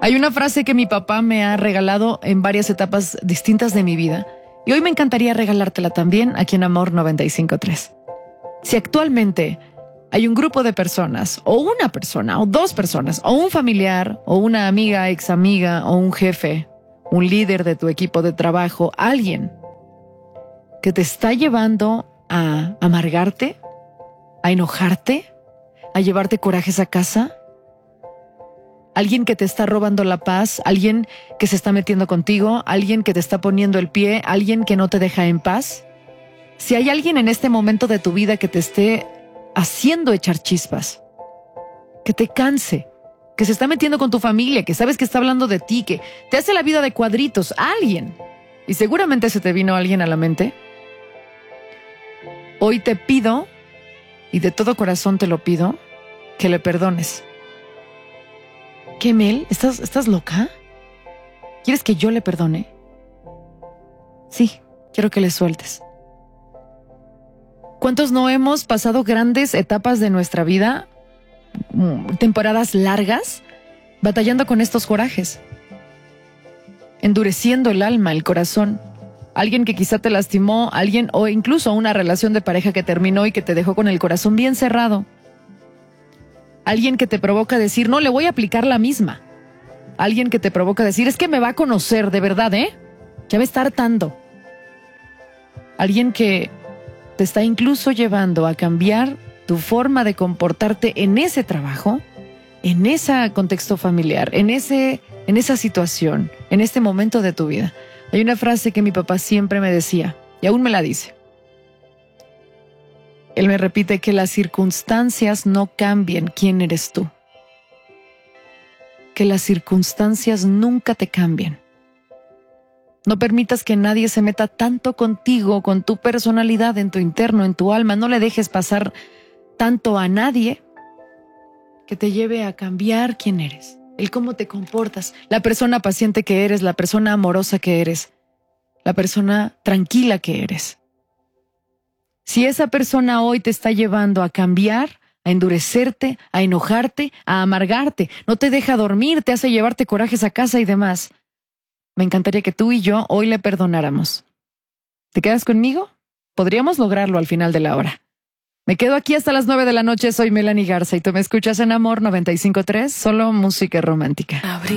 Hay una frase que mi papá me ha regalado en varias etapas distintas de mi vida y hoy me encantaría regalártela también aquí en Amor 95.3. Si actualmente hay un grupo de personas, o una persona, o dos personas, o un familiar, o una amiga, ex amiga, o un jefe, un líder de tu equipo de trabajo, alguien que te está llevando a amargarte, a enojarte, a llevarte corajes a casa, alguien que te está robando la paz, alguien que se está metiendo contigo, alguien que te está poniendo el pie, alguien que no te deja en paz. Si hay alguien en este momento de tu vida que te esté haciendo echar chispas, que te canse, que se está metiendo con tu familia, que sabes que está hablando de ti, que te hace la vida de cuadritos, alguien, y seguramente se te vino alguien a la mente, hoy te pido, y de todo corazón te lo pido, que le perdones. ¿Qué, Mel? ¿Estás loca? ¿Quieres que yo le perdone? Sí, quiero que le sueltes. ¿Cuántos no hemos pasado grandes etapas de nuestra vida, temporadas largas, batallando con estos corajes? Endureciendo el alma, el corazón. Alguien que quizá te lastimó, alguien o incluso una relación de pareja que terminó y que te dejó con el corazón bien cerrado. Alguien que te provoca decir, no, le voy a aplicar la misma. Alguien que te provoca decir, es que me va a conocer de verdad, ya me está hartando. Alguien que te está incluso llevando a cambiar tu forma de comportarte en ese trabajo, en ese contexto familiar, en esa situación, en este momento de tu vida. Hay una frase que mi papá siempre me decía, y aún me la dice. Él me repite que las circunstancias no cambian quién eres tú. Que las circunstancias nunca te cambian. No permitas que nadie se meta tanto contigo, con tu personalidad, en tu interno, en tu alma. No le dejes pasar tanto a nadie que te lleve a cambiar quién eres, el cómo te comportas, la persona paciente que eres, la persona amorosa que eres, la persona tranquila que eres. Si esa persona hoy te está llevando a cambiar, a endurecerte, a enojarte, a amargarte, no te deja dormir, te hace llevarte corajes a casa y demás, me encantaría que tú y yo hoy le perdonáramos. ¿Te quedas conmigo? Podríamos lograrlo al final de la hora. Me quedo aquí hasta las 9 de la noche. Soy Melanie Garza y tú me escuchas en Amor 95.3, solo música romántica.